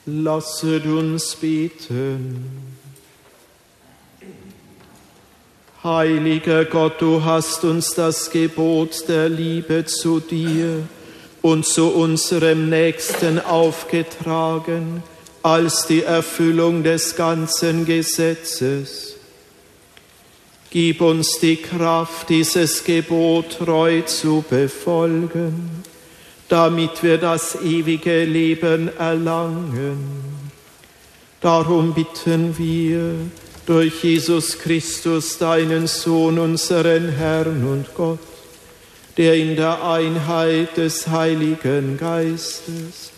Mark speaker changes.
Speaker 1: Lasset uns beten. Heiliger Gott, du hast uns das Gebot der Liebe zu dir und zu unserem Nächsten aufgetragen als die Erfüllung des ganzen Gesetzes. Gib uns die Kraft, dieses Gebot treu zu befolgen, damit wir das ewige Leben erlangen. Darum bitten wir durch Jesus Christus, deinen Sohn, unseren Herrn und Gott, der in der Einheit des Heiligen Geistes